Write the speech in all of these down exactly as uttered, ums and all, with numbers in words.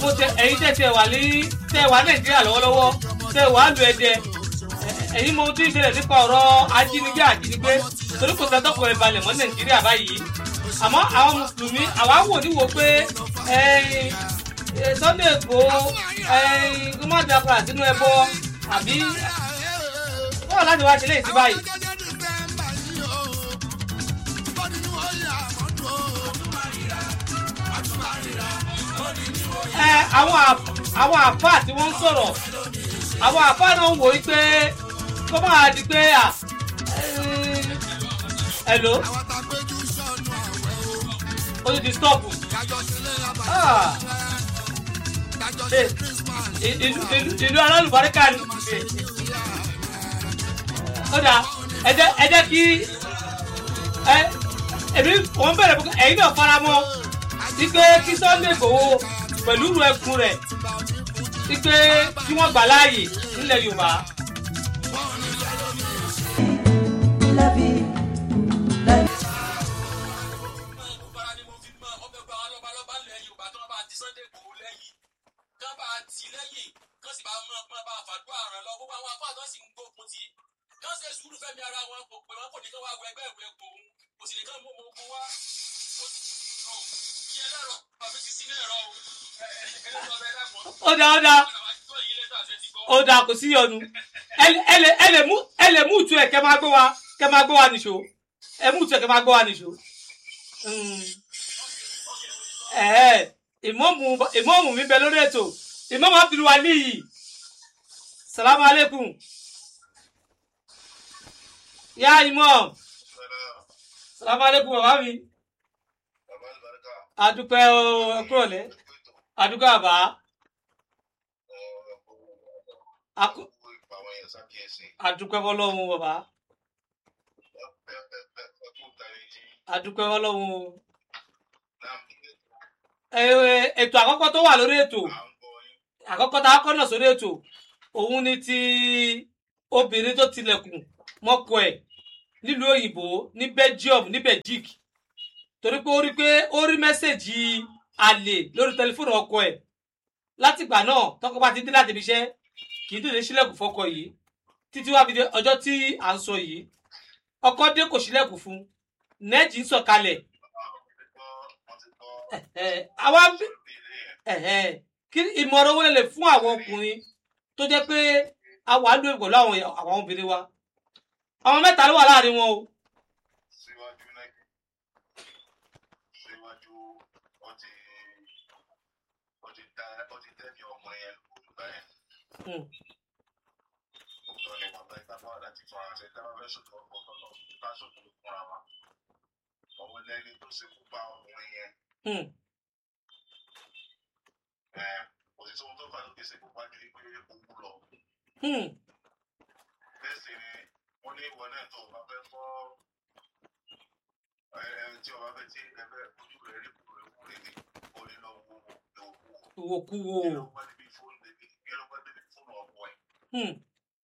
mo tẹ ẹ̀yin tẹ́ tẹ wà ní tẹ́ wà Nàìjíríà lọ́wọ́lọ́wọ́ tẹ́ wà lu Ẹdẹ ẹ̀yin mo ti ṣẹlẹ̀ nípa ọ̀rọ̀ ajínigbé àjínigbé torí kò sẹ́tọ̀ kọ̀ ẹ̀ balẹ̀ mọ́ Nàìjíríà báyìí àmọ́ àwọn mùsùlùmí àwa wò ní wo pé Sunday Igboho kó má dá padà sínú ẹbọ àbí wọ́n láti wá ṣe léyìí sí báyìí. àwọn àwọn àfáà tí wọ́n ń sọ̀rọ̀ àwọn àfáà náà ń wò ó pé kó máa di pé à hello ó ti di stop ìlú alálùbáríkà ni kódà ẹ jẹ́ kí èmi wọ́n bẹ̀rẹ̀ fún ẹ̀yin náà fara mọ́ wípé kí Sunday Igboho pẹ̀lú ìrù ẹkùn rẹ̀ wípé kí wọ́n gbà láàyè nílẹ̀ Yorùbá. ó dá ó dá ó dá kò sí ọ̀nù ẹ lè mú ẹ lè mú ìtú ẹ kẹ máa gbé wa kẹ máa gbé wa nìṣó ẹ mú ìtú ẹ kẹ máa gbé wa nìṣó. ìmọ̀mù ìmọ̀mù mi bẹ lórí ètò ìmọ̀mù Abdulwali salamu aleykum ya imam salamu aleykum bàbá mi adúpẹ́ kúrọ̀lẹ́ adúgbò àbá adúpẹ́ fọ́lọ́run bàbá adúpẹ́ fọ́lọ́run ètò àkọ́kọ́ tó wà lórí ètò àkọ́kọ́ tá a kọ́ náà sórí ètò òun ni ti obìnrin tó tilẹ̀kùn mọ́kọ ẹ̀ nílùú òyìnbó ní Belgium ní Belgique torí pé ó rí pé ó rí mẹ́sẹ̀gì àlè lórí tẹlifóònù ọkọ ẹ̀ látìgbà náà tọkọ bá ti dé láti ibi iṣẹ́ kì í tètè ṣílẹ̀kùn fọ́kọ yìí títí wá fi dé ọjọ́ tí à ń sọ yìí ọkọ dé kò ṣílẹ̀kùn fún nẹ́ẹ̀jì ń sọ̀kalẹ̀ àwa kí ìmọ̀ràn wọlé lè fún àwọn ọkùnrin tó jẹ́ pé àwọn àlù èkó láwọn àwọn obìnrin wa àwọn mẹ́ta ló wà láàrin wọn o. Hmm. Hmm. Hmm. Ìwòkuwò. Hmm.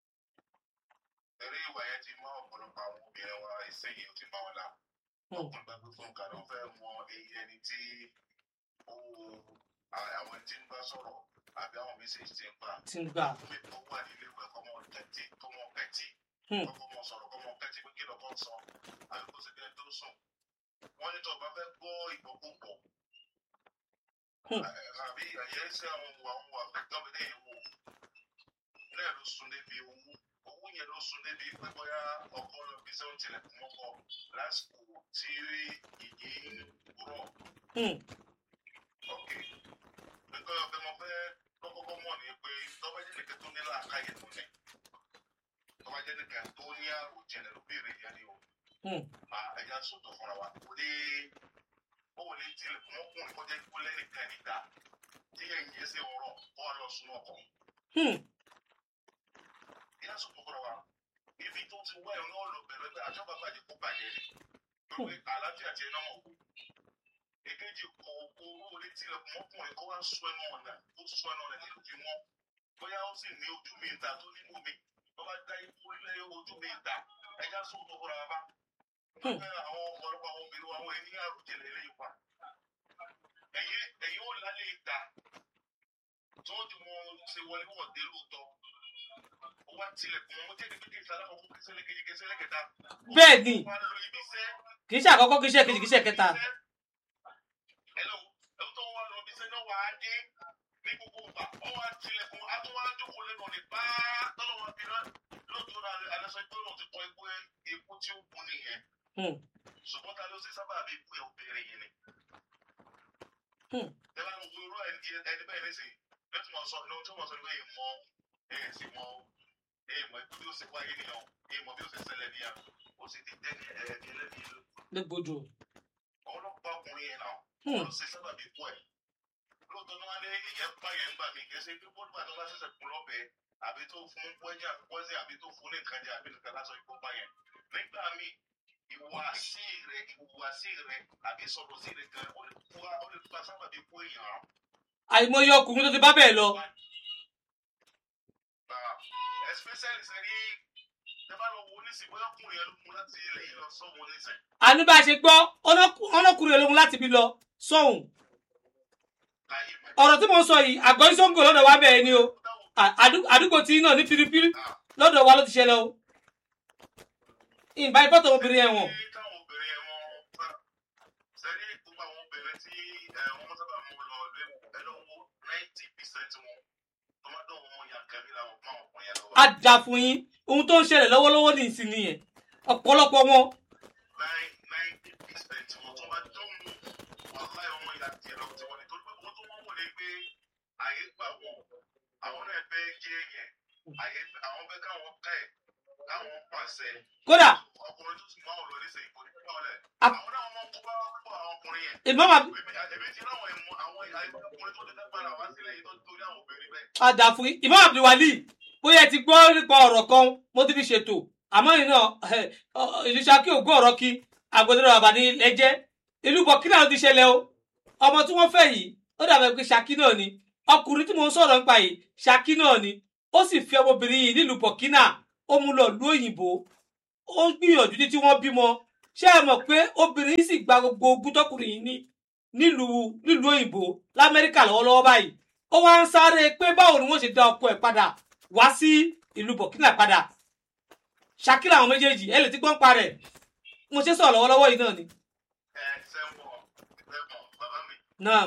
Eré ìwà yẹn ti mọ ọ̀pọ̀lọpọ̀ àwọn obìnrin wa ìsẹ́yìn ó ti bá wọn là. Ọkùnrin gbàgbé fún nǹkan ló fẹ́ mọ èyí ẹni tí ó àwọn tí ń bá sọ̀rọ̀ àbí àwọn mẹ́sẹ̀jì tí ń gbà. Tí ń gbà. Ó wà nílé ìwé kọ́mọ kẹ́tì kọ́mọ kẹ́tì. Kọ́mọ sọ̀rọ̀ kọ́mọ kẹ́tì pé kí lọ́kọ́ sọ àbí kó sì bẹ́ẹ̀ tó sùn. Wọ́n ní tó bá fẹ́ gbọ́ ìgbọ́kúgbọ̀. Àbí àyẹ̀sẹ̀ àwọn àwọn àgbẹ̀gbẹ̀ yẹn wò. Náà ló sùn débi owó owó yẹn ló sùn débi pé bóyá ọkọ lọ bí sẹ́wọ́n tilẹ̀ kún mọ́kọ lásìkò tí yìnyín rọ̀. Ok nígbà ọ̀fẹ́ mo fẹ́ kọ́kọ́kọ́ mọ̀ ní pé tọ́ba jẹ́ nìkan tó ní làákàyè tó ní tọ́ba jẹ́ nìkan tó ní àròjẹ̀lẹ̀ ló béèrè yẹn ni o. Ẹja sọ̀tọ̀ fúnra wa kò lè ó wò lè tilẹ̀ kún mọ́kùnrin kọjá ìkólẹ́ nìkan níta tí yẹn yẹn ṣe rọ̀ kó wà lọ sún ọkọ̀. Ìyá sọ̀tọ̀ fúnra wa ibi tó ti wá ẹ̀rọ lọ bẹ̀rẹ̀ bẹ̀rẹ̀ àjọ bàbá yìí kó bàjẹ́ ni lórí àlàáfíà tiẹ̀ náà mọ̀. Èkejì kò kó owó lè tilẹ̀ kún mọ́kùnrin kó wá sọ ẹnu ọ̀nà ó sọ ẹnu ọ̀nà nínú fi mọ́ bóyá ó sì ní ojú mi ìta tó ní omi tó bá dá ikú lé ojú mi ìta ẹja sọ̀tọ̀ fúnra wa bá. Àwọn ọ̀pọ̀lọpọ̀ àwọn obìnrin àwọn ènìyàn àròjẹ̀lẹ̀ lè wà. Ẹ̀yin ó lálẹ́ ìta tí wọ́n ti mọ ṣe wọlé wọ̀ dé lóòótọ́ ó wá tilẹ̀kùn wọn jẹ́ kékeré sára ọkọ̀ kẹsẹ́lẹ̀ kejì kẹsẹ́lẹ̀ kẹta. bẹ́ẹ̀ ni wọ́n á lọ ibi iṣẹ́. kì í ṣe àkọ́kọ́ kì í ṣe kejì kì í ṣe kẹta. ẹ̀lọ́ ẹ̀rọ tó wà lọ ibi iṣẹ́ náà wà á dé ní gbogbo ìgbà ó wá tilẹ̀kùn á tún wá jókòó lẹ́nu ọ̀nì bá tọ́lọ́ wọn fi rán lóòótọ́ náà alẹ́sọ pé wọ́n ti kọ́ ẹgbẹ́ epo tí ó kún nìyẹn. ṣùgbọ́n ta ló ṣe sábà bí ikú ẹ̀ obìnrin yẹn ni. ẹ bá ń wo irú ẹni bẹ́ẹ̀ ní sìn bẹ́ẹ̀ tí wọ́n sọ ní tí wọ́n sọ pé ìmọ̀ ẹ̀ sì mọ ìmọ̀ ikú bí ó ṣe wáyé nìyẹn ìmọ̀ bí ó ṣe ṣẹlẹ̀ nìyẹn ó sì ti tẹ́ ẹ̀ẹ́dì ẹlẹ́bí lẹ́gbọ̀dọ̀. ọlọ́pàá ọkùnrin yẹn náà wọ́n ṣe sábà bí ikú ẹ̀ lóòótọ́ ní wọ́n ní ìyẹn bá yẹn gbà mí kẹsẹ́ pé bọ́ọ̀lù bá tó bá ṣẹ̀ṣẹ̀ kún lọ́bẹ̀ àbí tó fún pọ́ẹ́jà pọ́ẹ́sì àbí tó fún ní nǹkan jẹ àbí nǹkan lásán ikú bá yẹn nígbà míì ìwàsí rẹ ìwàsí rẹ àbí sọ̀rọ̀ sí rẹ kan ó lè fa ó lè fa sábà bí ikú èèyàn. àìmọye ọkùnrin tó ti bá bẹ́ẹ̀ lọ. especially sẹ́rí ẹ bá lọ wo oníṣìí bóyá ọkùnrin yẹn ló mú láti ilẹ̀ yìí lọ sọ́wọ́ oníṣẹ́. àní bá a ṣe gbọ́ ọlọ́kùnrin yẹn ló mú láti bí lọ sọ́hùn. ọ̀rọ̀ tí mo ń sọ yìí àgọ́ ìṣòǹgò lọ́dọ̀ wa bẹ́ẹ̀ ni o àdúgbò tí náà ní piripiri lọ́dọ̀ wa ló ti ṣẹlẹ̀ o. ìbá ìbọ́tọ̀ obìnrin ẹ̀wọ̀n. a dà fún yín ohun tó ń ṣẹlẹ̀ lọ́wọ́lọ́wọ́ ní ìsìn nìyẹn ọ̀pọ̀lọpọ̀ wọn. kódà ìmọ̀mà a dà fún yín ìmọ̀mà Abdulwali bóyá ẹ ti gbọ́ nípa ọ̀rọ̀ kan mo ti fi ṣètò àmọ́ yìí náà ìlú Ṣakí ògùn ọ̀rọ̀ kí agbẹ̀dẹ̀rọ̀ bàbá ní ẹjẹ́ ìlú Burkina ló ti ṣẹlẹ̀ o ọmọ tí wọ́n fẹ́ yìí ó dàbẹ̀ pé Ṣakí náà ni ọkùnrin tí mo ń sọ̀rọ̀ nípa yìí Ṣakí náà ni ó sì fi ọmọbìnrin yìí nílùú Burkina ó mú lọ ìlú òyìnbó ó ń gbìyànjú títí wọ́n bímọ ṣé ẹ mọ̀ pé obìnrin yìí sì gba gbogbo ogún tọkùnrin yìí ní nílùú nílùú òyìnbó l'Amẹ́ríkà lọ́wọ́lọ́wọ́ báyìí ó wá ń sáré pé báwo ni wọ́n ṣe dá ọkọ ẹ̀ padà wá sí ìlú Burkina padà Ṣakí làwọn méjèèjì ẹ lè ti gbọ́n pa rẹ̀ mo ṣe sọ̀rọ̀ lọ́wọ́lọ́wọ́ yìí náà ni. náà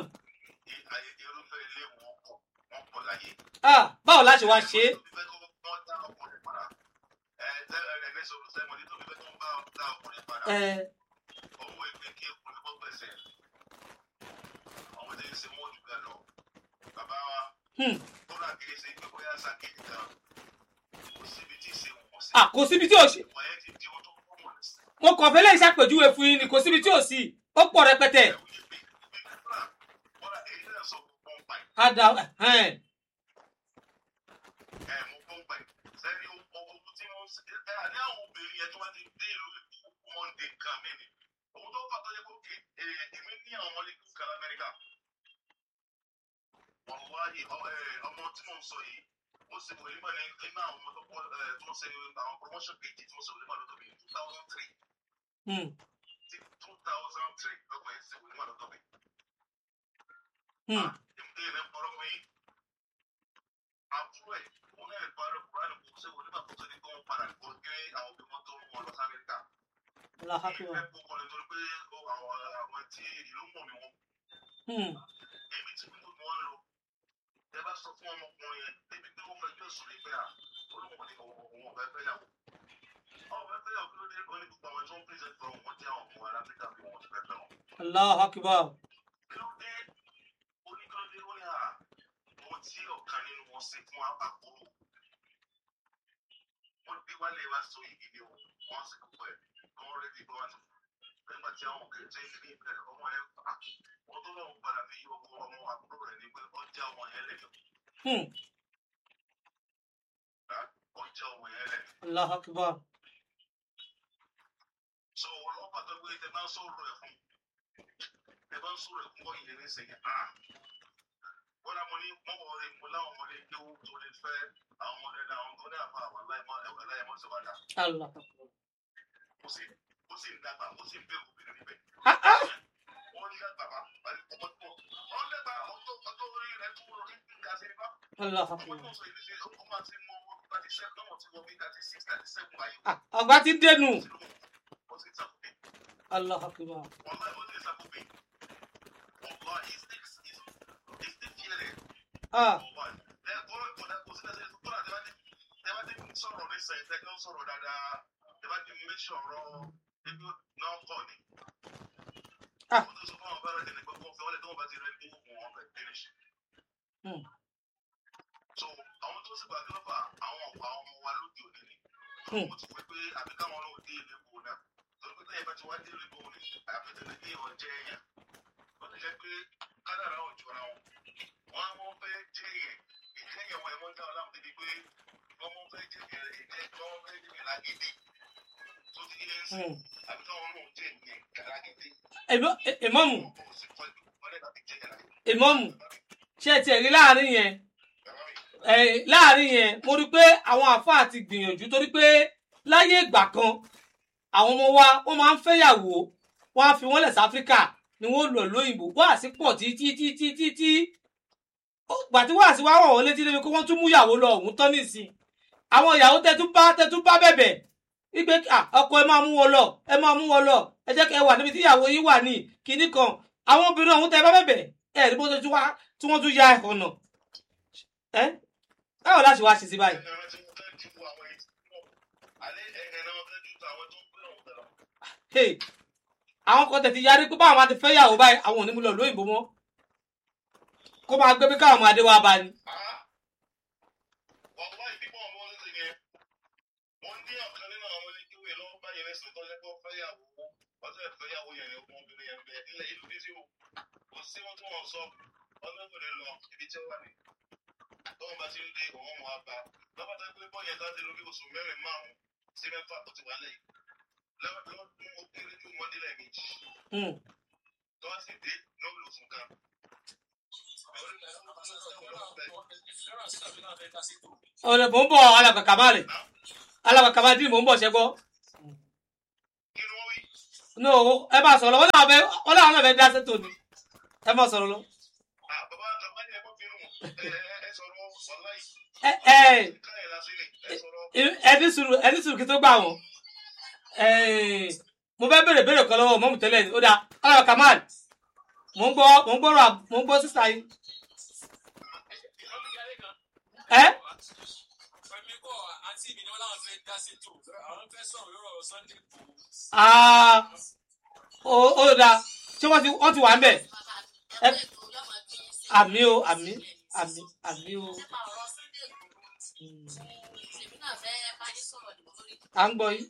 ah báwo la ṣe wá ṣe é. Ah, kò síbi tí ò sí. Mo kàn fẹ́ lè ṣàpèjúwe fún yín ni kò síbi tí ò sí. Ó pọ̀ rẹpẹtẹ. Ada ẹn. ọmọ tí mo ń sọ yìí ó sì wọlé mọ ní nínú àwọn ọmọ tó pọ̀ tó ń ṣe àwọn promotion page tí mo sọ wọlé mọ lọ́dọ̀ mi two thousand three. two thousand three lọ́gbọ̀n ẹ̀ sì wọlé mọ lọ́dọ̀ mi. ìmúdé rẹ̀ pọ̀rọ̀ mi àbúrò ẹ̀ òun náà lè parí kúránì kó ṣe wọlé mọ tó tó ní kó ń padà kó gé àwọn òbí wọn tó ń wọn lọ sí Amẹ́ríkà. ìfẹ́ gbogbo rẹ̀ torí pé àwọn tí ìlú mọ̀ mi wọn. èmi tí mo mọ̀ ń lọ ẹ bá sọ fún ọmọkùnrin yẹn débi pé ó fẹjọ́ sùn ní pé à olóhùn ní òun ọ̀fẹ́ fẹ́yàwó ọ̀fẹ́ fẹ́yàwó kí ló dé ó ní gbogbo àwọn tó ń pèsè fún òun wọ́n jẹ́ àwọn ọmọ aláfíríkà bí wọ́n ti fẹ́ fẹ́ wọn. Allahu Akbar. kí ló dé oníkọ́lé ó ní à mo tí ọ̀kan nínú wọn ṣe fún àkóró wọ́n gbé wálé wá sọ yìí ni o wọ́n sì kọ́ ẹ̀ kọ́ rẹ́dí bọ́ wọn nígbà tí àwọn òkè tẹ́ ní ìbẹ̀rẹ̀ ọmọ ẹ̀ wọ́n tó lọ́wọ́ padà fi ọkọ ọmọ àbúrò rẹ̀ ní pé ọjà ọmọ yẹn lẹ̀ ọjà ọmọ yẹn lẹ̀. Allahu Akbar. so ọlọ́pàá tó gbé tẹ bá ń sọ̀rọ̀ ẹ̀ fún tẹ bá ń sọ̀rọ̀ ẹ̀ fún wọ́n yìí ní sẹ́yìn ah wọ́n náà mo ní mọ́wọ́ rẹ̀ mo láwọn ọmọdé kí ó tó lè fẹ́ àwọn ọmọdé náà àwọn tó ní àfa àwọn aláìmọ́ sí wàdà. ó sì ń dàgbà ó sì ń bẹ̀rù obìnrin níbẹ̀. wọ́n Allah ọgbà ti dẹnu Allah akbar. Ah. Ah. Hmm. So àwọn tó sì gbà kí ló fà àwọn ọ̀pọ̀ àwọn ọmọ wa lóde òde ni. Hmm. Mo ti wí pé àbí káwọn náà dé ilé ìbò náà. Torí pé tẹ́yẹ̀ bá ti wá dé ilé ìbò ni àbẹ̀tẹ̀lẹ̀ ní ìwọ̀n jẹ́ èèyàn. Ó ti jẹ́ pé kádàrá ò jọra wọn. Wọ́n á wọ́n fẹ́ jẹ́ èèyàn. Ìjẹ́ èèyàn wọn ẹ̀ wọ́n dá ọ láwọn débi pé wọ́n mọ́ fẹ́ jẹ́ èèyàn ìjẹ́ wọ́n fẹ́ jẹ́ èèyàn lágídí. Tó ti yẹ sí Hmm. àbí káwọn náà jẹ́ èèyàn lágídí. Ìmọ̀- ìmọ̀mù Ó sì kọ́ ìgbọ́lẹ̀ láti jẹ́ èèyàn lágídí. ìmọ̀mù ṣé ẹ tiẹ̀ rí láàrin yẹn ẹ láàrin yẹn mo rí pé àwọn àáfàá ti gbìyànjú torí pé láyé ìgbà kan àwọn ọmọ wa wọ́n máa ń fẹ́yàwó wọ́n á fi wọ́n lẹ̀ sí áfíríkà ni wọ́n lọ lóyìnbó wá sí pọ̀ títí títí títí gbà tí wọ́n àti wá wọ̀ wọ́n létí lébi kó wọ́n tún mú ìyàwó lọ òun tán nísìn àwọn ìyàwó tẹ́tún bá tẹ́tún bá bẹ̀bẹ̀ wípé ọkọ ẹ máa mú wọn lọ ẹ máa mú wọn lọ ẹ jẹ́ kí ẹ wà níbi tí ìyàwó yìí wà ní kinní kan àwọn obìnrin ọ̀hún tẹ́ bá bẹ̀bẹ̀ ẹ ní bó ṣe tún wá tí wọ́n tún ya ọ̀nà ẹ báwo láti wá ṣe sí báyìí. Hey, àwọn kan tẹ̀ ti yarí pé báwọn máa ti fẹ́ yàwó báyìí àwọn ò ní mú lọ lóyìnbó mọ́ kó máa gbé bí káwọn máa dé wá bá ní. Tọ́wọ́n bá ti ń dé òun mọ̀ àbá lọ́pàá tó ń pé bọ́ọ̀yẹ̀ ká ti lo bí oṣù mẹ́rin márùn-ún sí mẹ́fà tó ti wà lẹ́yìn lọ́dún ó kéré ju mọ́dé lẹ́ẹ̀mejì tọ́wọ́ sì dé lọ́wọ́ lóṣù kan. ọ̀rẹ́ mò ń bọ̀ alàgbà kàmáàlì alàgbà kàmáàlì mò ń bọ̀ ṣẹ́gbọ́. Kí ni wọ́n wí? no ẹ máa sọ̀rọ̀ wọ́n náà fẹ́ wọ́n náà fẹ́ dá sẹ́tò ni ẹ máa sọ̀rọ̀ lọ. Ah, bàbá bàbá ni ẹ bọ́ bínú ẹ ẹ sọ̀rọ̀ wàláì. ẹ ẹ Káyọ̀ lásìlẹ̀ ẹ sọ̀rọ̀. ẹni sùúrù ẹni sùúrù kí tó gbà wọ́n mo fẹ́ béèrè béèrè kan lọ́wọ́ mọ́mù tẹ́lẹ̀ ni ó dáa alàgbà kàmáàlì mò ń gbọ́ mò ń gbọ́rọ̀ mò ń gbọ́ sísá yín. ẹ ah ó ó dáa ṣé wọ́n ti wọ́n ti wà ń bẹ̀ ẹ àmì o àmì àmì àmì o à ń gbọ́ yín.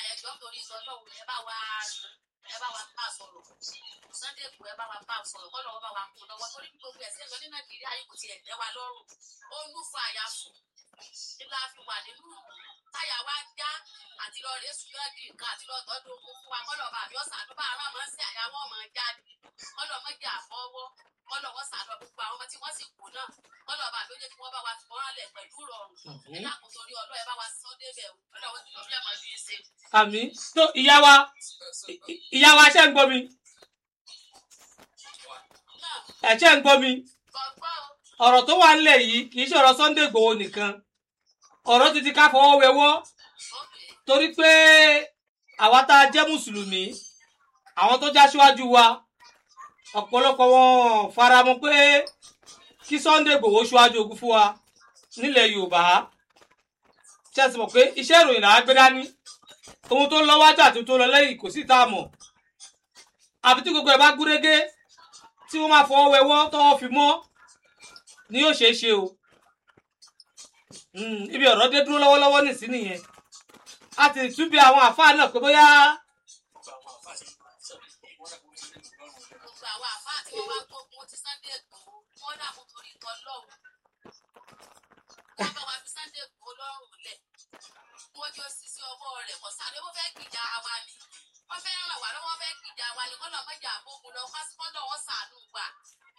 táyà wá já àti lọ rèé sùn yóò di nǹkan àti lọ tọdún ogun fún wa kọlọ bá àbí ọsàn àdúgbò àwọn ọmọ ń ṣe àyàwó ọmọ jáde kọlọ ọmọ jà fọwọ́ kọlọ wọn sàdọ gbogbo àwọn ọmọ tí wọn sì kú náà kọlọ bá àbí ó jẹ kí wọn bá wa fi wọn lẹ pẹ̀lú rọrùn nígbà kò torí ọlọ ẹ bá wa sọ débẹ̀ ọlọ wọn ti lọ bí ọmọ bí ń ṣe. àmì tó ìyá wa ìyá wa ṣe ń gbọ́ mi ẹ ṣe ń gbọ́ mi ọ̀rọ̀ tó wà nílẹ̀ yìí kì í ṣe ọ̀rọ̀ Sunday Igboho nìkan ọ̀rọ̀ ti ti ká fọwọ́ wẹwọ́ torí pé àwa tá a jẹ́ mùsùlùmí àwọn tó já síwájú wa ọ̀pọ̀lọpọ̀ wọn faramọ́ pé kí Sunday Igboho síwájú ogun fún wa nílẹ̀ Yorùbá ṣe é sì mọ̀ pé iṣẹ́ ìròyìn làá gbé dání ohun tó ń lọ wájú àti ohun tó ń lọ lẹ́yìn kò sí tá a mọ̀ àfi tí gbogbo ẹ̀ bá gúrégé tí wọ́n máa fọwọ́ wẹwọ́ tọ́wọ́ fi mọ́ ni yóò ṣeé ṣe o ibi ọ̀rọ̀ dé dúró lọ́wọ́lọ́wọ́ nìsín nìyẹn a ti tún bí àwọn àfáà náà pé bóyá. gbogbo àwọn àfáà tí wọn bá gbógun ti Sunday Igboho wọn dàbò torí tọ lọ́hùn wọn bá wa fi Sunday Igboho lọ́rùn lẹ̀ wọn jọ sí sí ọwọ́ rẹ̀ kọ sáré wọn fẹ́ẹ́ gbìjà wa ni wọn fẹ́ẹ́ ràn wá lọ́wọ́ fẹ́ẹ́ gbìjà wa ni kọlọ mọjà àbógun lọ pásítọ̀tọ̀ wọn sàánú wa.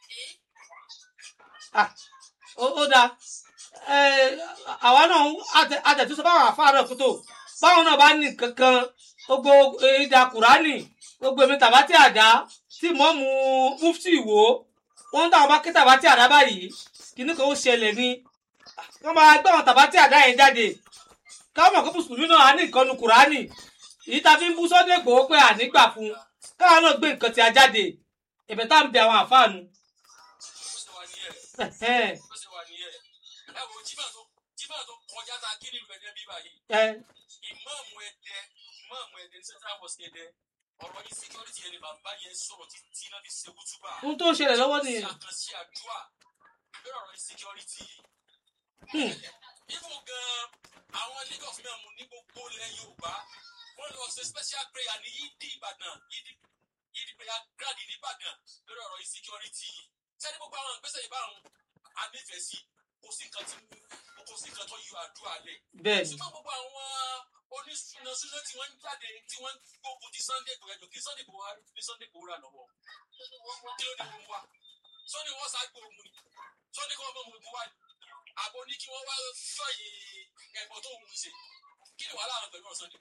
ó dáa àwa náà àtẹ̀túnṣe báwọn àfáà náà kótó báwọn náà bá ní kankan gbogbo ìdá kùránì gbogbo èmi tàbátì àdá tí mọ́ mu mufti ìwò wọ́n ń táwọn bá ké tàbátì àdá báyìí kìíní kan ó ṣẹlẹ̀ ní wọ́n máa gbé àwọn tàbátì àdá yẹn jáde káwọn mọ̀ kó mùsùlùmí náà á ní ìkànnì kùránì èyí tá a fi ń bú Sunday Igboho pé ànígbà fún káwọn náà gbé nǹkan tí a jáde ẹ̀bẹ̀ tá à ń bẹ àwọn àfáànù. ìmáàmù ẹ̀dẹ́ ìmáàmù ẹ̀dẹ́ ní central mosque ẹ̀dẹ́ ọ̀rọ̀ yìí security yẹn ni bàbá yẹn sọ̀rọ̀ títí náà fi ṣe wútúbà. ohun tó ń ṣẹlẹ̀ lọ́wọ́ nìyẹn. ṣàkànṣe àdúrà lórí ọ̀rọ̀ yìí security yìí. ibo gan àwọn Lagos mẹ́mu ní gbogbo ilẹ̀ Yorùbá wọ́n lọ ṣe special prayer ní yídì Ìbàdàn yídì yídì prayer grand ní Ìbàdàn lórí ọ̀rọ̀ yìí security yìí. sẹ́ni gbogbo àwọn ìgbésẹ̀ yìí bá àwọn ànífẹ̀ẹ́ sí kò sí nǹkan tí kò sí nǹkan tó yọ àdúrà lẹ̀. bẹ́ẹ̀ ni ṣùgbọ́n gbogbo àwọn oníṣúná súná tí wọ́n ń jáde tí wọ́n ń gbógun ti Sunday Igboho ẹ̀dùn kí Sunday Igboho ní Sunday Igboho rà lọ́wọ́ kí ló ní òun wá Sunday wọ́n sá gbé òun ni Sunday kọ́ ọmọ òun wá àbò ní kí wọ́n wá sọ́yìn ẹ̀bọ̀ tó òun ṣe kí ni wàhálà àwọn pẹ̀lú Sunday.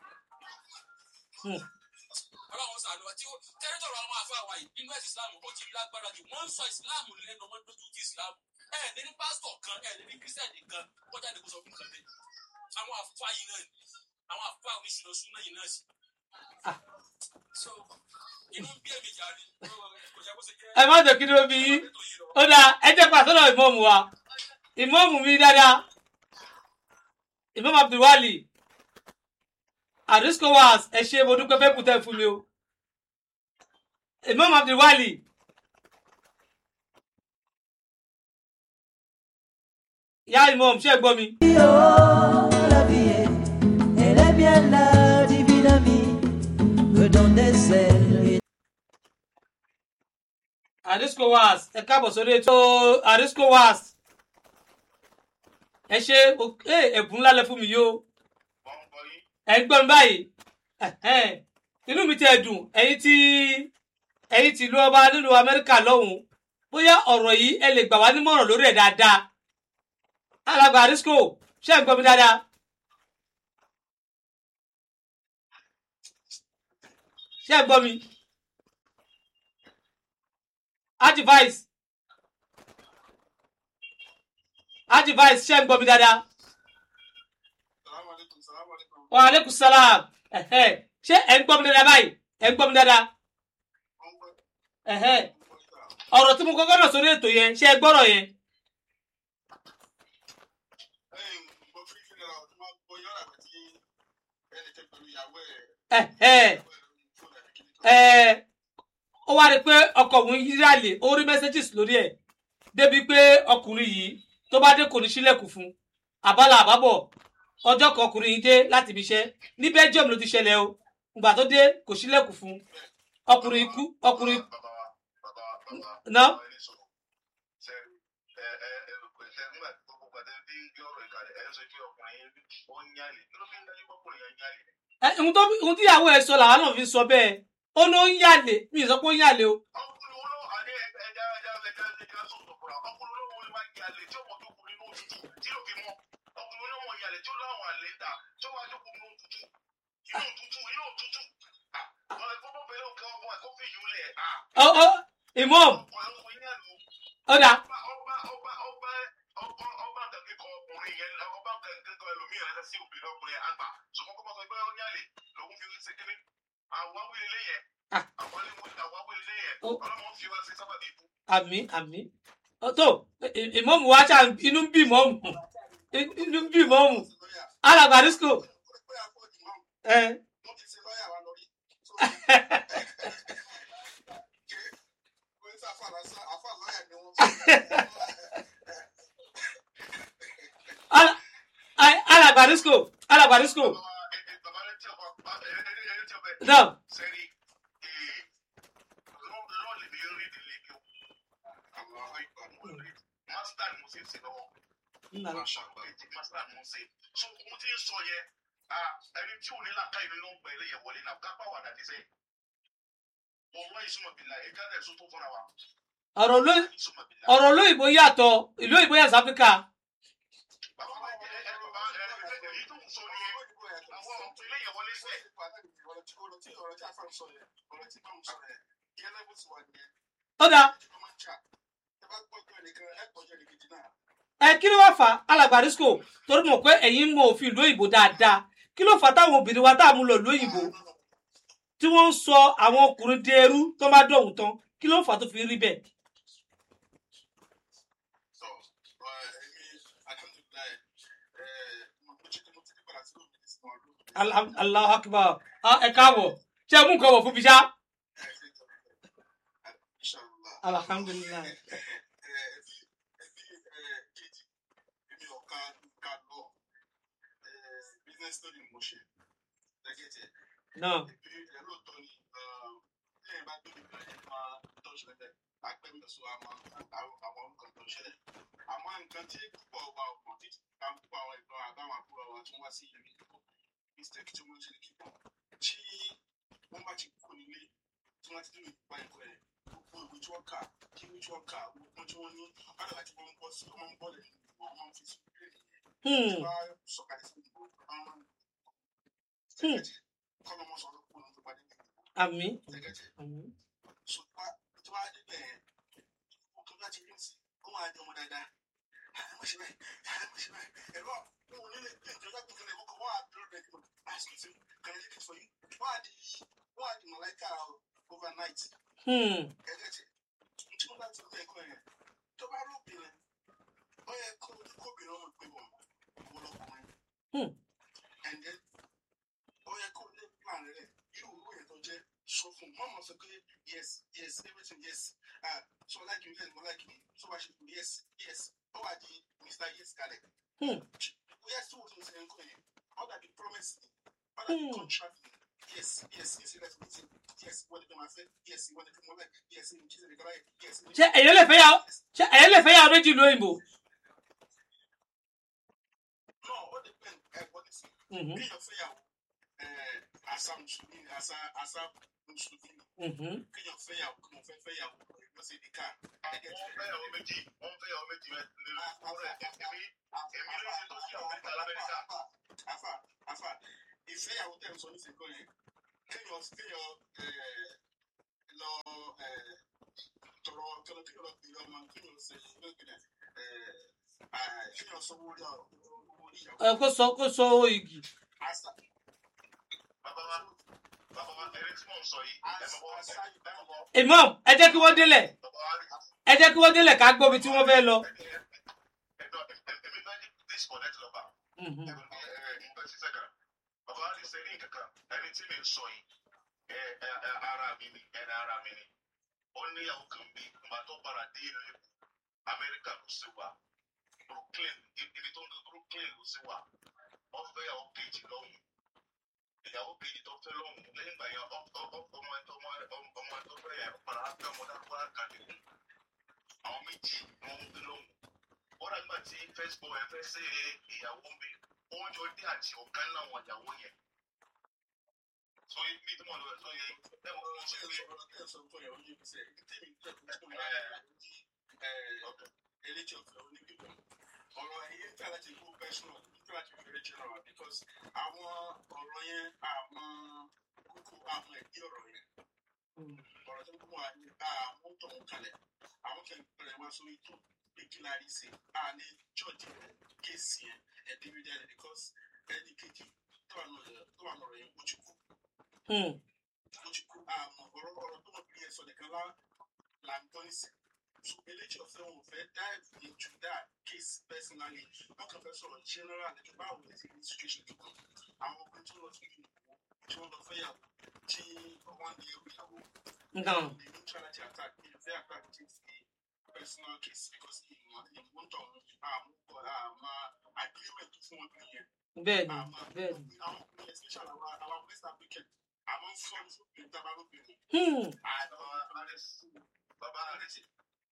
ọlọ́run sàánú àti tẹ́rítọ̀rọ̀ àwọn afọ àwa yìí nínú ẹ̀sìn Islam ó ti lágbára jù wọ́n ń sọ Islam lẹ́nu wọn lójú ti Islam ẹ̀ ní ní pásítọ̀ kan ẹ̀ ní ní kírísítẹ̀nì kan wọ́n jáde kó sọ fún kan bẹ́ẹ̀ àwọn àfáà yìí náà àwọn àfáà oníṣúná súná yìí náà sí. so inú bí èmi jáde kò jẹ́ kó ṣe jẹ́. ẹ má jẹ́ kí ló bí yín ó dáa ẹ jẹ́ pàṣẹ lọ ìmọ̀ọ́mù wa ìmọ̀ọ́mù mi dáadáa ìmọ̀ọ́mù Abdulwali Ariscowas ẹ ṣe mo dúpẹ́ fẹ́ kùtẹ́ fún mi o ìmọ̀ọ́mù Abdulwali. yá ìmọ̀ọ́mù ṣe é gbọ́ mi. Ariscowas ẹ káàbọ̀ sórí ètò Ariscowas ẹ ṣe ẹ̀bùn ńlá lẹ fún mi yóò ẹ gbọ́ mi báyìí inú mi ti ẹ̀dùn ẹ̀yin tí ẹ̀yin tí ìlú ọba nínú Amẹ́ríkà lọ́hùn bóyá ọ̀rọ̀ yìí ẹ lè gbà wá nímọ̀ràn lórí ẹ̀ dáadáa alàgbà Arisco ṣé ẹ gbọ́ mi dáadáa. ṣé ẹ gbọ́ mi advice advice ṣé ẹ gbọ́ mi dáadáa. wa aleykum salaam ṣé ẹ ń gbọ́ mi dáadáa báyìí ẹ ń gbọ́ mi dáadáa. ọ̀rọ̀ tí mo kọ́kọ́ náà sórí ètò yẹn ṣé ẹ gbọ́rọ̀ yẹn. ó wá rí i pé ọkọ òun yíyàlè ó rí messages lórí ẹ̀ débi pé ọkùnrin yìí tó bá dé kò ní sílẹ̀kùn fún àbálà àbábọ̀ ọjọ́ kan ọkùnrin yìí dé láti ibi iṣẹ́ ní Belgium ló ti ṣẹlẹ̀ o ìgbà tó dé kò sílẹ̀kùn fún ọkùnrin ikú ọkùnrin náà. ohun tí ìyàwó ẹ sọ làwọn náà fi sọ bẹ́ẹ̀ ó ló ń yàlè mi ì sọ pé ó ń yàlè o. ọ ọ Imam ọ̀dà. àmì àmì tó ìmọ̀mù wa ṣá inú ń bí ìmọ̀mù inú ń bí ìmọ̀mù alàgbà Arisco. alàgbà Arisco alàgbà Arisco. náà. so mo ti ń sọ yẹ ẹni tí ò ní làákà ìlú ló ń pẹ ilé yẹn wọlé náà kápá wà dàdí sẹ ọwọ́ ìsúnmọ̀ bìlà ẹ̀ka dẹ̀ sọ tó fúnra wa. ọ̀rọ̀ olóyìnbó yàtọ̀ ìlú òyìnbó yàtọ̀ Áfíríkà. bàbá wa jẹ ẹ bàbá ẹ èyí tó ń sọ ni àwọn ilé yẹn wọlé sẹ̀. ó dáa ẹ kí ló wá fà á alàgbà Risco torí mọ̀ pé ẹ̀yin mọ òfin ìlú òyìnbó dáadáa kí ló fà á táwọn obìnrin wa tá a mú lọ ìlú òyìnbó tí wọ́n ń sọ àwọn ọkùnrin di ẹrú tó bá dọ̀hún tán kí ló fà á tó fi rí bẹ́ẹ̀. Allahu Akbar ẹ káàbọ̀ ṣé ẹ mú nǹkan wọ̀ fún mi ṣá. Alhamdulillah. No. Àmọ́ nǹkan tí púpọ̀ wa ọ̀pọ̀ tí à ń púpọ̀ àwọn ìgbọ́n àbáwọn àbúrò wa tí wọ́n wá sí ìlú ìdìbò mistake tí wọ́n ṣe ní kíkọ́ tí wọ́n bá ti kú nílé tí wọ́n ti dé ìgbà ẹ̀kọ́ ẹ̀ gbogbo ìwé tí wọ́n kà kí ìwé tí wọ́n kà gbogbo tí wọ́n ní ọ̀dọ̀ àti wọ́n ń bọ́ sí ọmọ ń bọ́ lẹ́nu ìwọ̀n ọmọ ń fi sí ìlú nìyẹn tí wọ́n sọ̀kalẹ̀ sí ìdìbò ọmọ kọ́ lọ́mọ sọ̀rọ̀ kúrò ní ìpàdé ìdìbò. Àmín. Àmín. Ṣùgbọ́n tí wọ́n á dé bẹ̀rẹ̀ òkè láti rí sí kó máa jọmọ dáadáa. Mo ṣe báyìí, mo ṣe báyìí. Ẹ̀rọ òun nílé ìjọba gbogbo ẹ̀ kọ́kọ́ wọ́n á dúró rẹ̀ kí ask you can I take it for you? Wọ́n á di wọ́n á di mọ̀láìkà overnight. Ẹ̀jẹ̀ tí tí wọ́n bá ti rí ẹ̀kọ́ yẹn tó bá rúbìnrin ó yẹ kó kóbìnrin ọmọ gbé wọn wọ́n lọ́kùnrin. And then ó yẹ kó lé plan rẹ̀ irú owó yẹn tó jẹ́ sọ fún un. Mọ́mọ́ sọ pé yes yes everything yes. Uh, so like you yes mo like me so wá ṣe fún yes yes. Ó wà di Mister Yes kalẹ̀. Yes tó wọ́n ti ń sẹ́yìn kọ́ yẹn. All that be promise me, all that be contract me. Yes, yes, yes, let's meet him. Yes, what did I say? Yes, what did I like? Yes, in Jesus, the guy. Yes. Ṣé ẹ̀yin lè fẹ́ yà ṣé ẹ̀yin lè fẹ́ yà méjì ìlú òyìnbó. No, what depend? Eh, what is it? Bí yóò fẹ́ yà eh asa Mùsùlùmí asa asa Mùsùlùmí. Bí yóò fẹ́ yà kí mo fẹ́ fẹ́ yà lọ sí the car. Wọ́n fẹ́ yà wọ́n méjì wọ́n fẹ́ yà wọ́n méjì mẹ́ nínú ọ̀rẹ́ ẹ̀mí ẹ̀mí ló ṣe tó ṣe Amẹ́ríkà l'Amẹ́ríkà. Afa afa ìfẹ́yàwó tẹ̀ ń sọ nísìnyí yẹn kéèyàn kéèyàn lọ tọrọ tọrọ kéèyàn lọ gbìyànjú ọmọ kéèyàn ṣe kéèyàn kéèyàn sọ owó yà owó ìyàwó. Ẹ kó sọ kó sọ owó igi. Bàbá wa bàbá wa ẹ̀rí tí mò ń sọ yìí ẹ̀ mọ̀ wọ́n ẹ̀ mọ̀ wọ́n. Imam ẹ jẹ́ kí wọ́n délẹ̀ ẹ jẹ́ kí wọ́n délẹ̀ ká gbọ́ ibi tí wọ́n fẹ́ lọ. Ẹ̀mí náà ní disconnect lọ́ba. Bàbá wa ní sẹ́yìn kankan ẹni tí mi ń sọ yìí ara mi ni ẹni ara mi ni. Ó ní ìyàwó kan bí ìgbà tó para dé ìlú Amẹ́ríkà ló sì wà. Brooklyn ibi tó ń gbé Brooklyn ló sì wà. Ó fẹ́ ìyàwó kejì lọ́hùn. Ìyàwó kejì tó fẹ́ lọ́hùn lẹ́yìn ìgbà yẹn ọmọ ọmọ tó fẹ́ yẹn padà fẹ́ ọmọ dárúkọ àkàdé. Àwọn méjì ni wọ́n ń gbé lọ́hùn. Ó rà nígbà tí first boy ẹ fẹ́ ṣe ìyàwó ń bí oúnjẹ ọdẹ àti ọ̀gá ńlá wọn ìyàwó yẹn. Sọ yìí bí tí mo lọ sọ yẹn ẹ mọ̀ fún ṣe pé. Eléjì ọ̀fẹ́ onígbìmọ̀ ọ̀rọ̀ ẹ̀yẹ ń tà láti kó personal ń tà láti fi rẹ̀ general because àwọn ọ̀rọ̀ yẹn àmọ́ kókó àmọ́ ẹ̀dí ọ̀rọ̀ yẹn ọ̀rọ̀ tó kún wa ní àmọ́ tọ̀hún kalẹ̀ àwọn kẹ́kẹ́ bẹ̀rẹ̀ wá sórí tó ìkìlárí sí àní church kéèsì yẹn ẹ̀dí rí jáde because ẹni kejì tó wà lọ́rọ̀ yẹn ojú kú ojú kú àmọ́ ọ̀rọ̀ ọ̀rọ̀ tó wọ́n bí yẹn sọ nìkan là ń gbọ́ nísìnyí. So eléjì ọ̀fẹ́ wọn fẹ́ dive into that case personally wọ́n kàn fẹ́ sọ̀rọ̀ general nípa báwo ni ti ní situation tó kàn àwọn ọkùnrin tó lọ sí ìlú tí wọ́n lọ fẹ́ yàwó tí wọ́n ní ewu ìyàwó ní neutral àti attack ní ìfẹ́ attack ti fi personal case because ìwọ̀n ìwọ̀n tó àmúkọ àmà agreement fún wọn nìyẹn. Bẹ́ẹ̀ni bẹ́ẹ̀ni. àwọn ọkùnrin especially àwọn àwọn West African àwọn fọ́ọ̀mù fún ìtabarúbìnrin. Bàbá rẹ̀ ti.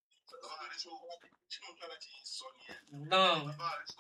No.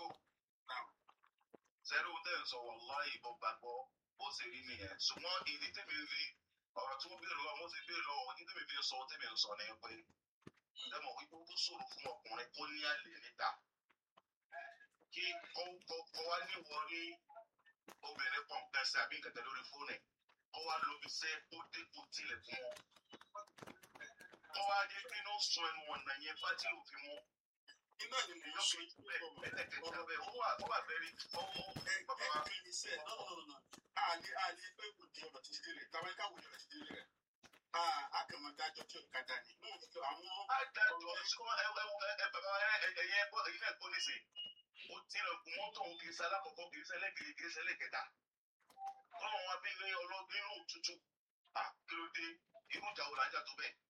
Zero then so wallahi bo gbàgbọ́ bó ṣe rí nìyẹn. Ṣùgbọ́n ìdí tèmi rí ọ̀rọ̀ tí wọ́n béèrè lọ́wọ́ mo ti béèrè lọ́wọ́ ní tèmi fi sọ tèmi ń sọ ní pé lẹ́mọ̀ wípé ó ṣòro fún ọkùnrin kó ní àlè níta. Kí kọ́ wá níwọ̀ ní obìnrin kan kẹsẹ̀ àbí kẹ̀kẹ́ lórí fóònù ẹ̀ kọ́ wá lóbi sẹ́ ó dé kó tilẹ̀ fún wọn kọ́ wá dé kí ní ó sun ẹnu ọ̀nà yẹn bá tí òfin mọ́ iná ni mo yọ pé ẹlẹ́kẹ̀kẹ́ abẹ́ ó wà ó wà bẹ́rí ọmọ bàbá wa. ẹ ẹ ní sẹ no no no àní àní pé kò di ọ̀rọ̀ títí délé tàbí káwé ọ̀rọ̀ títí délé rẹ̀ akẹ́mọ̀dájọ́ tí ò kájà ní. àwọn adájọ́ ẹ ẹ ẹ bàbá ẹ ẹ ẹ ilé ẹ̀kọ́ nísìn ó tilẹ̀kùn mọ́tò òun kì í ṣe alákọ̀ọ́kọ́ kì í ṣe ẹlẹ́kẹ̀ẹ́ kì í ṣe ẹlẹ́kẹ̀ẹ́ta ọlọ́run wa bí ní ọlọ́dún inú òtútù à kí ló dé irú ìjà wò lájà tó bẹ́ẹ̀.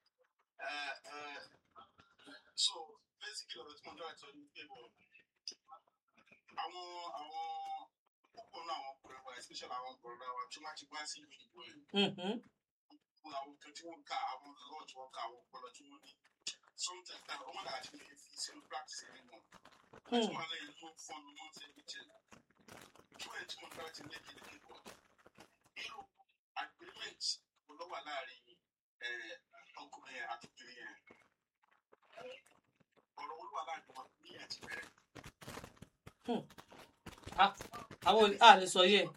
so basically ọ̀rọ̀ tí mo dára sọ ní pé bọ̀ àwọn àwọn púpọ̀ náà àwọn ọkùnrin wa especially àwọn ọkùnrin wa tí wọ́n ti gbá sí ìlú ìbò yìí. àwọn nǹkan tí wọ́n ká àwọn lọ́ọ̀ tí wọ́n ká àwọn ọpọlọ tí wọ́n ní sometimes that ọmọ náà ti lè fi sínú practice ẹni wọn. tí wọ́n lè mú fọ́ọ̀nù wọn ṣe é jẹ́ kí wọ́n ti mọ̀ láti lè kéde kíkọ́. irú agreement kò lọ́ wà láàrin ọkùnrin yẹn àti obìnrin yẹn. ọ̀rọ̀ wọn wà láàrin wọn ní ẹ̀ ti bẹ̀rẹ̀. àwọn a lè sọ yẹ.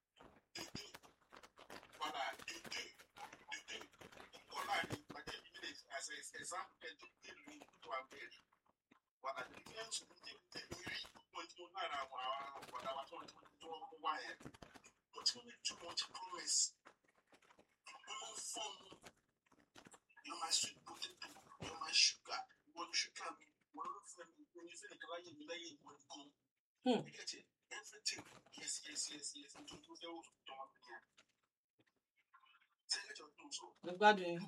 Example to be to a bed. What I begin to do, the very point to learn what I was going to do, why, but you need too much promise. You're my sweet potato, you're my sugar, one sugar, one friend, when you feel like lying, lying, one come. You get it? Everything. Yes, yes, yes, yes. And to do the old dog. Say it or do so. The garden.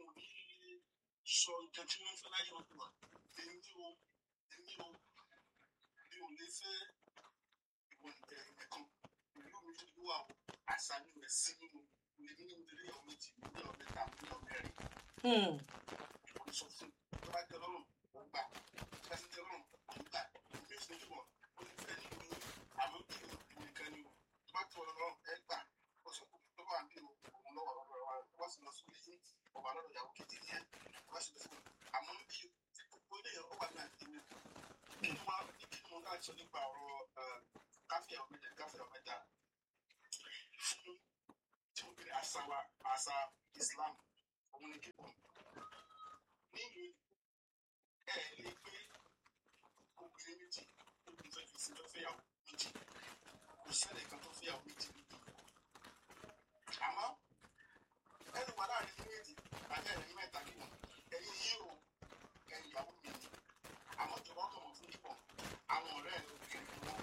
So nǹkan tí wọ́n fẹ́ láyé wọn wà èmi ò èmi ò mi ò lè fẹ́ ìwọ nìkan ìlú mi tó wà ó àṣà mi rẹ̀ sí nínú ilé nínú ilé ìyàwó méjì ní ọ̀rọ̀ mẹ́ta ní ọ̀rọ̀ mẹ́rin. ìwọ sọ fún tó bá tẹ́ lọ́rùn ó gbà tó bá sì tẹ́ lọ́rùn ó gbà èmi ò sì ní wọ̀ ó ní fẹ́ nínú àmọ́ kí ni ìwọ nìkan ni o tó bá tẹ́ lọ́rùn ẹ gbà ó sọ pé tó bá wà ní òun lọ́wọ́ lọ́wọ́ wa wọ́n sì lọ sí ilé ọba lọ́dọ̀ ìyàwó kejì yẹn wọ́n sì lọ sí àmọ́ bí gbogbo ilé yẹn ó wà ní àdéhùn kí ni wọ́n ní kí ni wọ́n láti sọ nípa ọ̀rọ̀ káfíà ọ̀mẹ́ta káfíà ọ̀mẹ́ta fún tí wọ́n bẹ̀rẹ̀ àṣà wa àṣà Islam òun ni kíkọ́ nínú ẹ̀ lè gbé obìnrin méjì obìnrin fẹ́ fi sí tó fẹ́yàwó méjì kò sẹ́lẹ̀ kan tó fẹ́yàwó méjì níbi àmọ́ ẹnu wà láàrin ní méjì àti ẹ̀rín mẹ́ta kí wọ́n ẹ̀yin yìí o ẹ̀yin ìyàwó mi ni àmọ́ ìjọba ọkọ̀ wọn fún yíbọn àwọn ọ̀rẹ́ ẹ̀ ló fi ẹ̀rín wọn.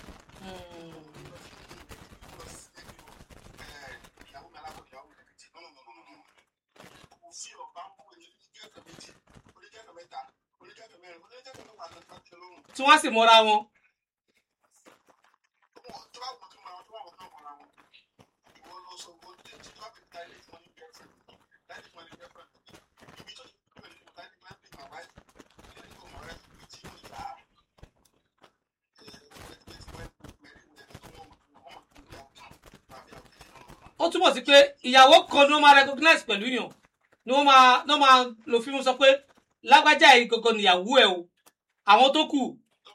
ìyàwó mi alábọ̀ ìyàwó mi méjì nọ́nà nọ́nà nọ́nà kò sí ọ̀bá ń bọ̀ ẹ̀yìn oníkẹ́kẹ́ méjì oníkẹ́kẹ́ mẹ́ta oníkẹ́kẹ́ mẹ́rin oníkẹ́kẹ́ mẹ́wàá ló bá tẹ lọ́rùn. tí wọ́n sì mọ́ra wọn. tó bá wọ́n tó mọ́ra wọn tó bá wọ́n tó mọ́ra wọn ìwọ lọ sọ wọ́n tó ti tó bá fi ta ilé ìfọ̀n ní girlfriend láti fún ẹni girlfriend ibi tó ti kú ẹni kò láti máa ń pè màmá ẹ̀ ẹni kò mọ̀ ẹ́ ibi tí ó ti bá ó túmọ̀ sí pé ìyàwó kan ni wọ́n máa recognize pẹ̀lú yàn ni wọ́n máa ní wọ́n máa lo fíìmù sọ pé lágbájá yìí gangan níyàwó ẹ̀ o àwọn tó kù.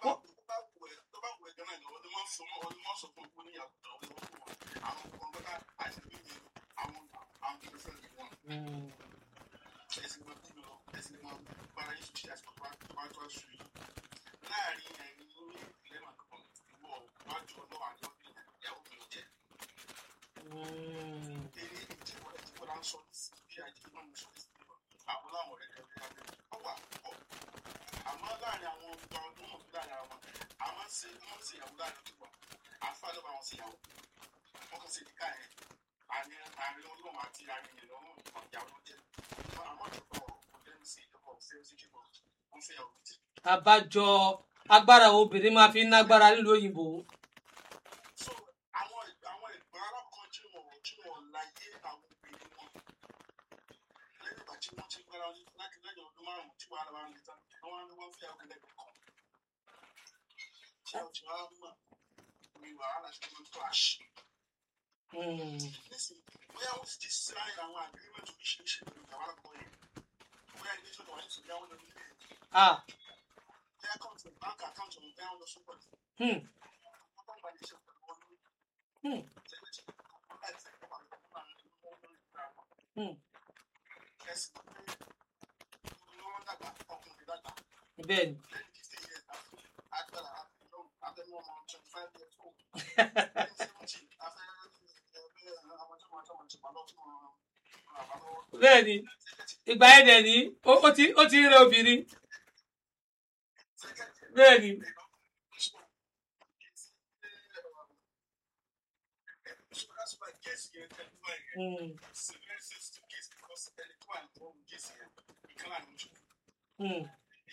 àmọ́ láàrin àwọn ọgbà ọdún mọ̀ láàrin àwọn àwọn ṣe wọ́n ṣe ìyàwó láàrin ọdún wa àfa ló bá wọn ṣe ìyàwó wọ́n kàn ṣe ìdíkà yẹn àní àárín ọlọ́run àti àárín ìlú ọmọ ìyàwó jẹ́ àmọ́ ìjọba ọ̀rọ̀ lẹ́nu sí ìjọba ọ̀sẹ̀ ọ̀sẹ̀ kíkọ́ wọ́n fẹ́ ìyàwó méjì. àbájọ agbára obìnrin máa fi ń nágbára nílùú òyìnbó. so àwọn àwọn ìgbọ́n alákọ̀ọ́ tí wọ́n tí wọ́n láyé àwọn obìnrin wọn lẹ́yìn ìgbà tí wọ́n ti gbára láti lẹ́yìn ọdún márùn-ún tí wàhálà wà níta àwọn ni wọ́n fi àwọn ẹlẹ́gbẹ̀ẹ́ kan tí wọ́n ti wá mọ̀ ní wàhálà tí wọ́n tó àṣì. nísìnyí bóyá wọ́n ti sáyìn àwọn agreement oríṣiríṣi pẹ̀lú ìjàmbá àkọ́kọ́ yẹn bóyá ilé tó wà ní ìsòdí àwọn ọmọdé ilé bóyá account bank account ọ̀hún bóyá wọ́n lọ sọ́pọ̀ ní. wọ́n bá ń gbàdé iṣẹ́ pẹ̀lú wọn ní Hmm. Hmm. bẹ́ẹ̀ ni bẹ́ẹ̀ ni ìgbà yẹn dẹ̀ ní ó ó ti ó ti ń rẹ obìnrin bẹ́ẹ̀ ni Hmm. Hmm.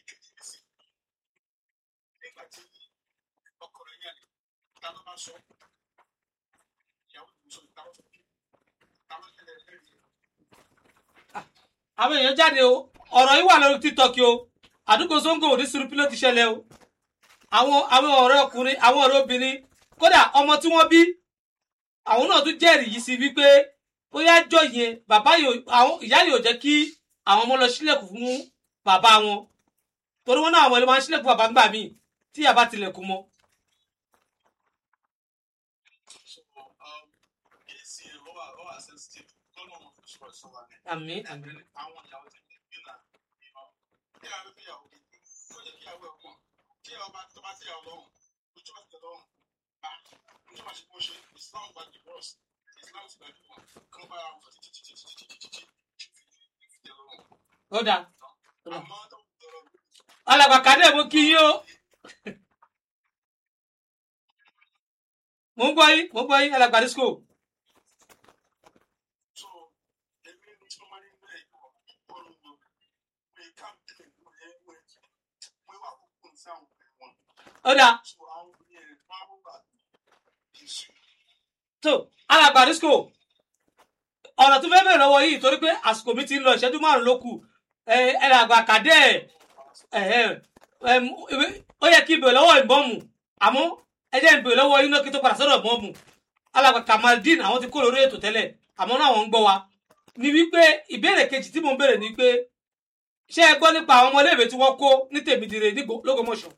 àwọn èèyàn jáde o ọ̀rọ̀ yìí wà lórí tiktok o àdúgbò Songo ní Surupi ló ti ṣẹlẹ̀ o àwọn àwọn ọ̀rẹ́ ọkùnrin àwọn ọ̀rẹ́ obìnrin kódà ọmọ tí wọ́n bí àwọn náà tún jẹ́rìí yìí sí wípé bóyá jọ yẹn bàbá yóò àwọn ìyá yóò jẹ́ kí àwọn ọmọ lọ sílẹ̀kùn fún bàbá wọn torí wọn náà àwọn ẹlẹ́wọ̀n máa ń sílẹ̀kùn bàbá ńgbà míì tí ìyá bá tilẹ̀kùn mọ́. àmín àmín ó dáa alàgbà Kàdé mo kí yín o mo ń gbọ́ yín mo ń gbọ́ yín alàgbà disco. ó dáa tó alàgbà disco ọ̀rọ̀ tó fẹ́ bẹ̀rẹ̀ lọ́wọ́ yìí torí pé àsìkò mi ti ń lọ ìṣẹ́jú márùn-ún ló kù alàgbà Kàdé ó yẹ kí n bèrè lọ́wọ́ ìbọ̀mù àmọ́ ẹ jẹ́ n bèrè lọ́wọ́ yín náà kí n tó padà sọ́dọ̀ ìbọ̀mù alàgbà Kamaldeen àwọn ti kó lórí ètò tẹ́lẹ̀ àmọ́ náà wọ́n ń gbọ́ wa ni wípé ìbéèrè kejì tí mò ń béèrè ni pé ṣé ẹ gbọ́ nípa àwọn ọmọléèwé tí wọ́n kó ní Tèmídire ní l'Ógbómọ̀ṣọ́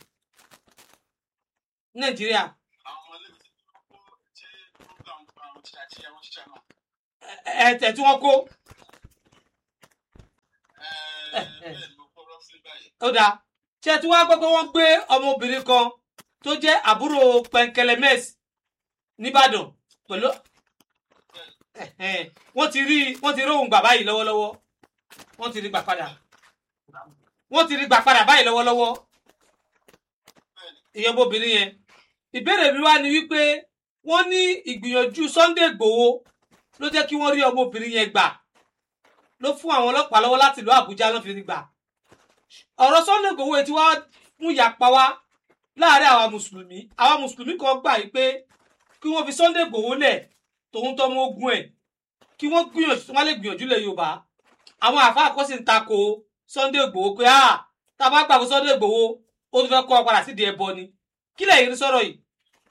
Nàìjíríà ẹ tí wọ́n kó ó dáa ṣé tí wọ́n gbọ́ pé wọ́n gbé ọmọbìnrin kan tó jẹ́ àbúrò Pẹ̀nkẹlẹ́mẹ́s nìbàdàn pẹ̀lú wọ́n ti rí wọ́n ti rí òun gbà báyìí lọ́wọ́lọ́wọ́ wọ́n ti rí gbà padà wọ́n ti rí gbà padà báyìí lọ́wọ́lọ́wọ́ ìyẹn obìnrin yẹn ìbéèrè mi wá ni wípé wọ́n ní ìgbìyànjú Sunday Igboho ló jẹ́ kí wọ́n rí ọmọbìnrin yẹn gbà ló fún àwọn ọlọ́pàá lọ́wọ́ láti ìlú Àbújá ló fi rí gbà ọ̀rọ̀ Sunday Igboho tí wọ́n mú ìyapa wá láàárín àwa mùsùlùmí àwa mùsùlùmí kan gbà yìí pé kí wọ́n fi Sunday Igboho lẹ̀ tòun tọmọ ogun ẹ̀ kí wọ́n gbìyànjú wọ́n lè gbìyànjú lẹ̀ Yorùbá àwọn àfa àkọsí ń takò Sunday Igboho pé ah tá a bá gbà fún Sunday Igboho ó tún fẹ́ kọ́ ọ padà sídìí ẹbọ ni kí lẹ̀ yìí sọ̀rọ̀ yìí.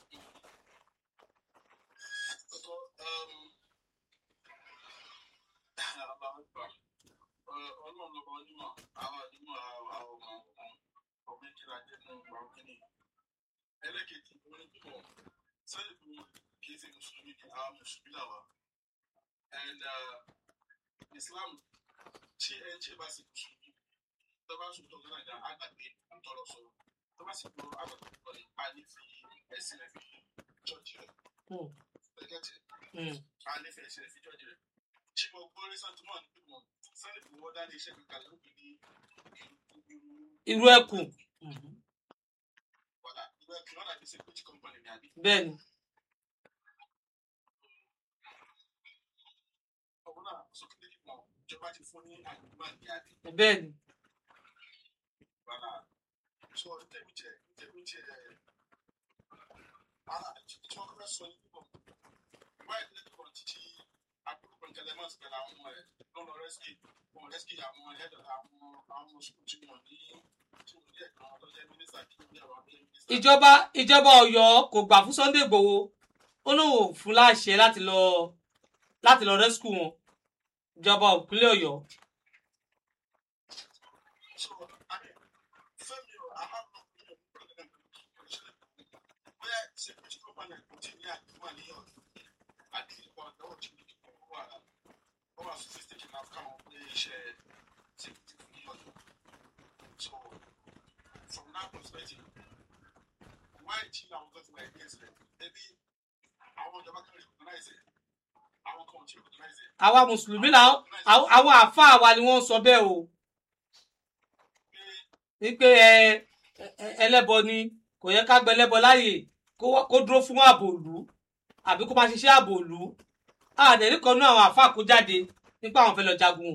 And uh, Islam, tí ẹ ṣe bá sì mùsùlùmí tó bá sùn tó ń gbàgbà àgbàgbé àtọ̀rọ̀ sọ tó bá sì gbọ́ àgbàgbé kọ́ni a ní fi ẹ̀sìn rẹ̀ fi jọ́ọ̀jì rẹ̀ gẹ́gẹ́tì a ní fi ẹ̀sìn rẹ̀ fi jọ́ọ̀jì rẹ̀ tí mo gbọ́ rí sátúmọ̀ ní pípọ̀ Sunday Igboho dá ní iṣẹ́ kankan lóbi ní irú ẹkùn wàdà irú ẹkùn náà dàbí security company ní àbí. bẹ́ẹ̀ni. ìjọba ti fún ní àdúgbò ní àbí. bẹ́ẹ̀ni. Bàbá sọ tẹ̀mí jẹ tẹ̀mí jẹ ara tí wọ́n fẹ́ sọ yìí bọ̀ wáyé ní ẹ̀kọ́ títí àbúrò Pẹ̀nkẹlẹ́mẹ́s pẹ̀lú àwọn ọmọ rẹ̀ lọ́nà rẹ́síkì wọn rẹ́síkì àwọn ẹ̀dọ̀ àwọn àwọn sùkúù tí wọ́n ní tí wọ́n ní ẹ̀ka wọn lọ́jọ́ mínísítà tí wọ́n ní àwọn abẹ́rẹ́ mínísítà. ìjọba ìjọba Ọ̀yọ́ kò gbà fún Sunday Igboho ó lóun ò fún láṣẹ láti lọ láti lọ rẹ́síkù wọn ìjọba ìpínlẹ̀ Ọ̀yọ́. So from that perspective, why tí àwọn kan ti wà against rẹ̀ ẹbí àwọn ìjọba kan recognize it àwọn kan ò tí recognize it. àwa mùsùlùmí làwọn àwọn àáfàá wa ni wọ́n sọ bẹ́ẹ̀ o wípé ẹ ẹlẹ́bọ ni kò yẹ ká gbẹ ẹlẹ́bọ láàyè kó dúró fún ààbò ìlú àbí kó máa ṣiṣẹ́ ààbò ìlú àdẹ̀rí kan ní àwọn àáfàá kó jáde nípa àwọn fẹ́ lọ jagun.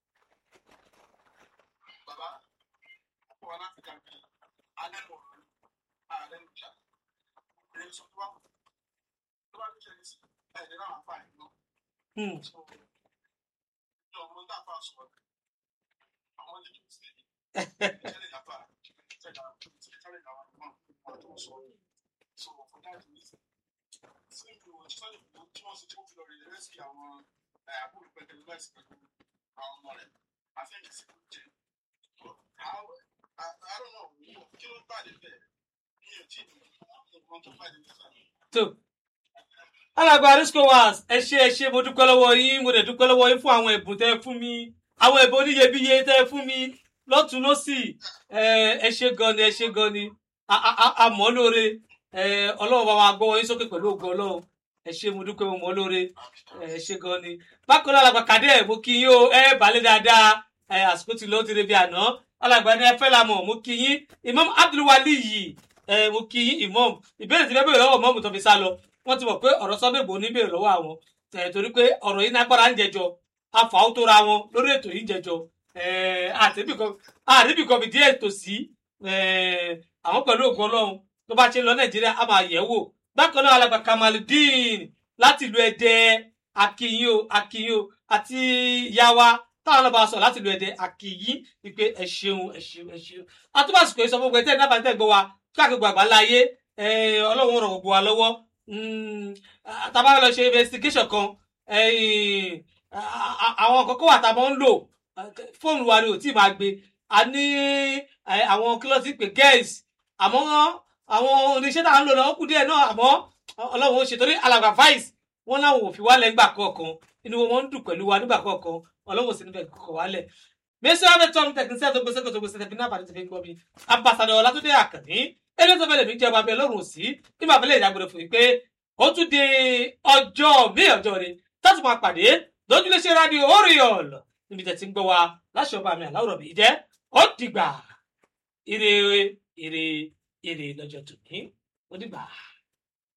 bàbá ọ̀pọ̀ wa láti dàbí alẹ́ lọ ààrẹ ìjà ìrìn sọ tó wà tó wà ní ṣẹlẹ̀ sí ẹ̀ẹ́dẹ̀ náà àáfàá ẹ̀ náà. so ìjọ ọmọ náà fà sọ àwọn jíjù sí ìṣẹ̀lẹ̀ àfà ìṣẹ̀lẹ̀ ìṣẹ̀lẹ̀ àwọn ọmọ tó sọ so for that reason sí ìlú ìṣẹ̀lẹ̀ tí wọ́n sì tí wọ́n fi lọ rí rẹ́sì àwọn àbúrò pẹ̀lú láìsí pẹ̀lú àwọn ọmọ rẹ̀ I think it's a good thing. How I, I don't know kí ló bá dé bẹ́ẹ̀ ní ètí ìwọ̀n tó bá dé bẹ́ẹ̀. tó alàgbà Ariscowas ẹ ṣé ẹ ṣé mo dúpẹ́ lọ́wọ́ yín mo dẹ̀ dúpẹ́ lọ́wọ́ yín fún àwọn ẹ̀bùn tẹ́ ẹ fún mi àwọn ẹ̀bùn oníyebíye tẹ́ ẹ fún mi lọ́tún lọ́sì ẹ ṣé gan ni ẹ ṣé gan ni àmọ́ lóore ọlọ́run bá wa gbọ́wọ́ yín sókè pẹ̀lú ògo ọlọ́run ẹ ṣé mo dúpẹ́ mo mọ̀ lóore ẹ ṣé gan ni bákan náà alàgbà Kàdé mo kí yín o ẹ balẹ̀ dáadáa àsìkò tí lọ́ọ́ ti rebi àná alàgbà ní ẹ fẹ́ la mọ̀ mo kí yín Imam Abdulwali yìí mo kí yín imam ìbéèrè tí fẹ́ bèèrè lọ́wọ́ mọ́mù tó fi sá lọ wọ́n ti mọ̀ pé ọ̀rọ̀ sọ́bẹ̀bò ní bèèrè lọ́wọ́ àwọn torí pé ọ̀rọ̀ yìí nágbára ń jẹjọ afàá tó ra wọn lórí ètò yìí ń jẹjọ àdébì kan fìdí ètò sí àwọn pẹ̀lú ògùn ọlọ́run tó bá ṣe lọ Nàìjíríà a máa yẹ̀ wò bákan náà alàgbà Kamaldeen láti ìlú Ẹdẹ akínyìn o akínyìn o àti yawa táwọn ọlọ́ba sọ láti ìlú Ẹdẹ akínyìn wípé ẹ ṣeun ẹ ṣeun ẹ ṣeun àtúbàsùkò yìí sọ fún gbẹtẹ náà bá tẹ gbọ́ wa káàkiri gbàgbà láyé ọlọ́run ràn gbogbo wa lọ́wọ́ tàbá lọ ṣe investigation kan àwọn kókó wà tá a máa ń lò fóònù wa ni ò tí ì máa gbé a ní àwọn kílọ̀sì pé girls àmọ́ àwọn oníṣẹ́ tá à ń lò náà ó kù díẹ̀ náà àmọ́ ọlọ́run ó ṣe torí alàgbà vice wọn láwọn ò fi wálẹ̀ nígbà kọ̀ọ̀kan inú wọn ń dùn pẹ̀lú wa nígbà kọ̀ọ̀kan ọlọ́run ò sì níbẹ̀ kọ̀ wálẹ̀ mẹ́sàn án bẹ́ẹ̀ tọ́nu tẹ̀kínísẹ́ tó gbèsè tó gbèsè tẹ̀bí náà bàtí ti fi ń gbọ́ mi ambassadọ̀ Ọlátúndé Àkànní elétòfẹ́lẹ̀ mi jẹ́ ọba bẹ́ẹ̀ lọ́rùn sí ní bàbá ilé ìdágbére fún mi pé ó tún di ọjọ́ mi ọjọ́ rẹ̀ tọ́tù máa pàdé lójúléṣẹ́ rádìò Oriol níbi tẹ̀ tí ń gbọ́ wa láṣọ ọba mi àláwùrọ̀ mi jẹ́ ó dìgbà ire ire ire lọ́jọ́ tòní ó dìgbà.